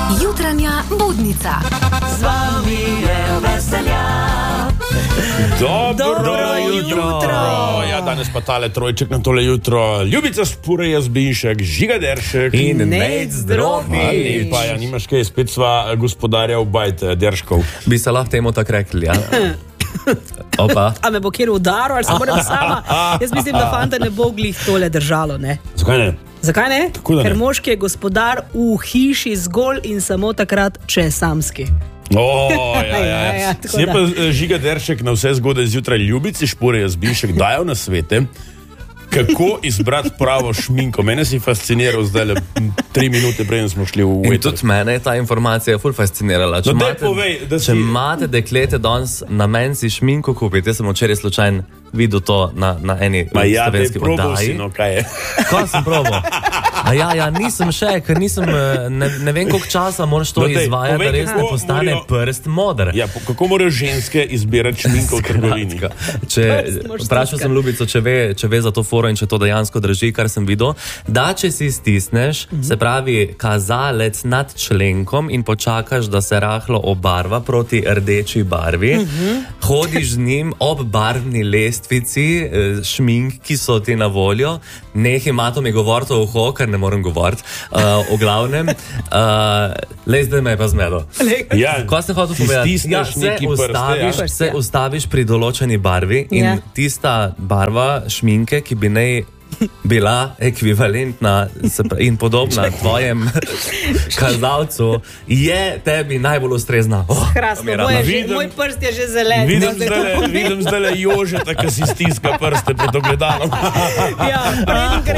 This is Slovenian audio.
Jutranja budnica. Z vami je Veseljak. Dobro jutro. Ja, danes pa tale trojček na tole jutro. Ljubica Špurej, Jazbinšek, Žiga Deršek in Nejc Drobnič. Pa ja, nimaš kaj, spet sva gospodarja obajt Derškov. Bi se lahko temu tako rekli, ja? Opa. A me bo kjer udaril, ali se moram sama? Jaz mislim, da fanta ne bo glih tole držalo, ne? Zakaj ne? Zakaj ne? Ker ne? moški je gospodar v hiši zgolj in samo takrat, če je samski. Ja. Je pa Žiga Deršek na vse zgodaj zjutraj Ljubici Špurej, Jazbinšek dajal na svete, kako izbrati pravo šminko. Mene si fasciniral zdaj 3 minute, preden smo šli v In eter. tudi mene je ta informacija ful fascinirala. Če No, daj imate- povej, da Če imate deklete danes namen si šminko kupiti, jaz sem včeraj slučajno videl to na eni Ma ja, slovenski probal si, oddaji. no, kaj je? Kaj sem probal? A ja, nisem še, ker nisem, ne vem, koliko časa moraš to No, daj, izvajati, da povej, res ne kako postane morajo- prst moder. Ja, kako morajo ženske izbirati šminko v trgovini? Prst moraš Vprašal stiskati. sem Ljubico, če ve za to foro in če to dejansko drži, kar sem videl, da če si stisneš, se pravi kazalec nad členkom in počakaš, da se rahlo obarva proti rdeči barvi, hodiš z njim ob barvni lestvici šmink, ki so ti na voljo, nehi mato mi govoriti v uho, ker ne morem govoriti, v glavnem, lej zdaj me je pa zmedo. Ja, Kaj ste hotel si povedati? stisneš neki prste, Se ustaviš pri določeni barvi in Ja. tista barva šminke, ki bi naj bila ekvivalentna in podobna tvojem kazalcu, je tebi najbolj ustrezna. Krasno, Vidim- moj prst je že zelen. Vidim zdaj Jožeta, ki si stiska prste pred ogledalom. Ja, preden